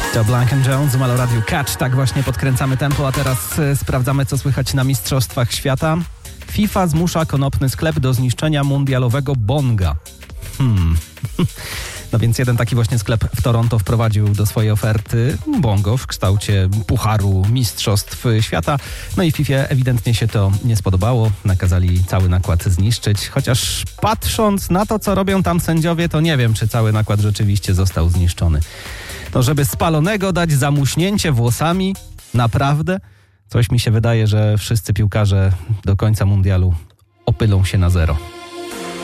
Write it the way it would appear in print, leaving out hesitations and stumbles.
To Blank & Jones, Malo Radio Catch. Tak właśnie podkręcamy tempo, a teraz sprawdzamy, co słychać na Mistrzostwach Świata. FIFA zmusza konopny sklep do zniszczenia mundialowego bonga. No więc jeden taki właśnie sklep w Toronto wprowadził do swojej oferty bongo w kształcie pucharu Mistrzostw Świata. No i FIFA ewidentnie się to nie spodobało. Nakazali cały nakład zniszczyć. Chociaż patrząc na to, co robią tam sędziowie, to nie wiem, czy cały nakład rzeczywiście został zniszczony. No żeby spalonego dać za muśnięcie włosami, naprawdę? Coś mi się wydaje, że wszyscy piłkarze do końca mundialu opylą się na zero.